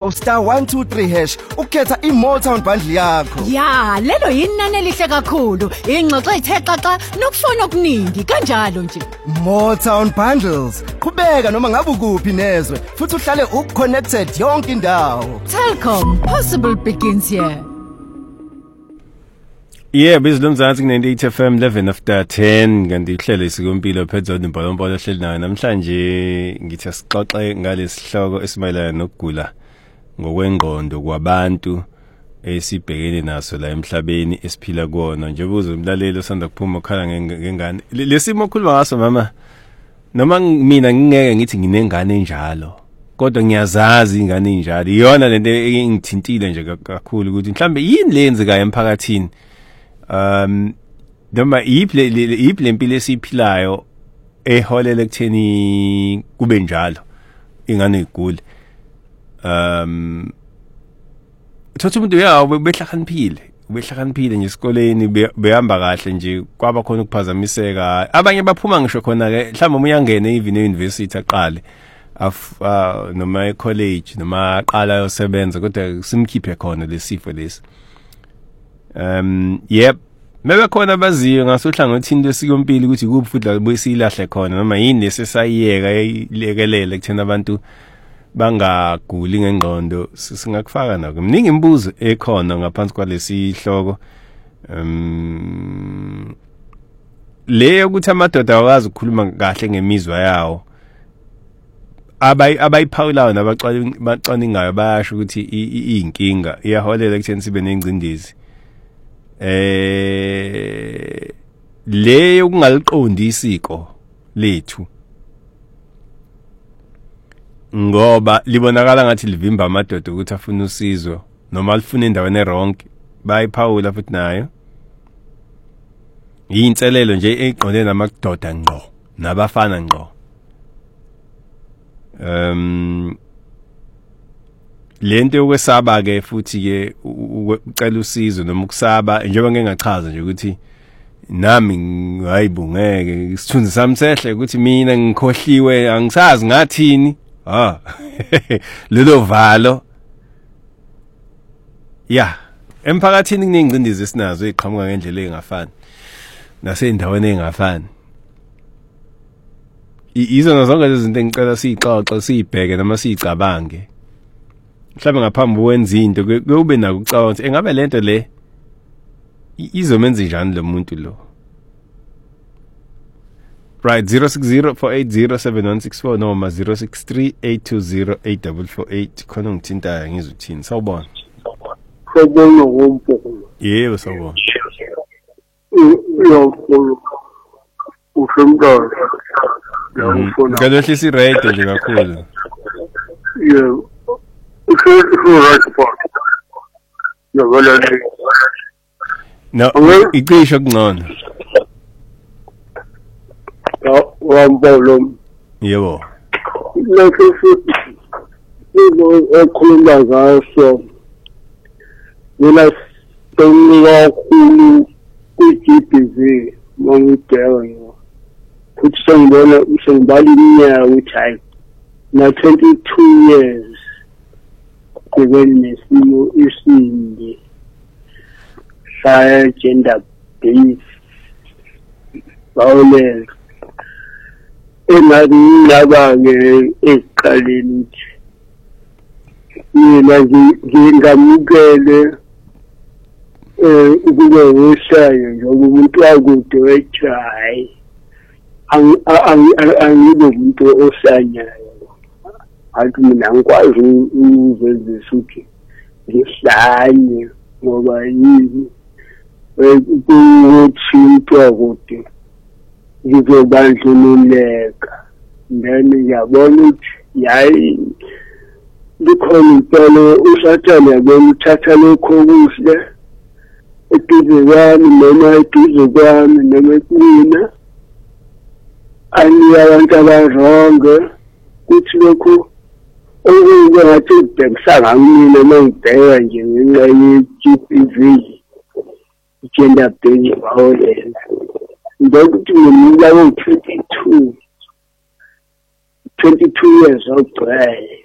*123# ukhetha iMotown bundle yakho. Ya, lelo yinani elihle kakhulu. Ingxoxo ethe xaxa nokufona okuningi kanjalo nje. Motown bundles. Qhubeka noma ngabe ukuphi nezwe futhi uhlale uconnected yonke indawo. Telkom, possible begins here. Yeah, bizilomzansi ku-98 FM 11:10 kanti ihlelo isikompilo phezulu imbolombolo ehleli nayo namhlanje ngithi asixoxe ngalesihloko esimayelana nokugula ngokwengqondo kwabantu esibhekene naso la emhlabeni esiphila kuona nje buzo umlaleli osanda kuphuma ukhala ngengane lesimo okhuluma ngaso mama noma mina ngingeke ngithi nginengane enjalo kodwa ngiyazazi ingane enjalo iyona lento engithintile nje kakhulu ukuthi mhlambe yini lenzekayo emphakathini noma yiphi lempilo esiphilayo eholela ekutheni kube njalo ingane igule thothi umuntu behlakaniphile nje esikoleni behamba kahle nje kwaba khona ukuphazamiseka abanye baphuma ngisho khona ke mhlawumbe uyangena even e-university aqale noma e-college noma aqala yosebenza kodwa simkhiphe khona lesifo lesi. Yep, mebe khona baziyo ngasohlangothini lesikompilo ukuthi kuphi futhi la buyisilahle khona noma yini lesesayiyeka ilekelele kuthena abantu bangaguli ngengqondo singakufaka nako mningi imibuzo ekhona ngaphansi kwalesi hloko le ukuthi amadoda akwazi ukukhuluma kahle ngemizwa yawo abayiphawulayo nabacwaningayo bayasho ukuthi inkinga iyaholela ekutheni sibe nengcindezi le ukungaliqondi isiko lethu ngoba libonakala ngathi livimba amadoda ukuthi afune usizo noma alifuna endaweni errong bayiphawula futhi nayo yinselelo nje eqonde namadoda ngqo nabafana ngqo lento yokwesaba ke futhi ke ucela usizo noma ukusaba njengoba ngingachaza nje ukuthi nami hayibungeke isithunzi sami sehle ukuthi mina ngikhohliwe angisazi ngathini lelo valo ya emphakathini kunengcindezi esinazo eziqhamuka ngendlela engafani naseyindaweni engafani izona zonke lezi zinto engicela siyixoxe siyibheke noma siyicabange mhlawumbe ngaphambi kwenza into kube nako ukucabanga ukuthi engabe lento le izomenza njani lo muntu lo. Right, 06048071164 noma 063820844 khona ngithinta ngizothini sawubona. Sawubona ngompolo. Yebo sawubona. Ufumdala. Ngalehlisa irate nje kakhulu. Yebo. Right spot. No, iqisho kungcono. Wambolo. Yebo. Lokho ekhuluma ngaso. Mina sengiya ku-GBV mangibheka nyo. Futhi sengibala iminyaka ukuthi hayi na 22 years nesimo isindi sa gender based violence engabe eqaleni mina ngingamukele ukube weshayo njengoba umuntu akude wejayi angibe umuntu osanyayo athi mina ngikwazi ukuzenzisa ukuthi ngihlanye ngoba yini ukuthi into akude ngizobandlululeka then ngiyabona ukuthi yayi likhona impela usathane yabona uthatha lokho kuhle eduze kwami noma eduze kwami noma kumina abantu abaronge kuthi lokho okube ngathi ubhekisanga kumina mangibheka nje ngenxa ye-GBV gender based violence ngokuthi ngiminyaka 22 years old.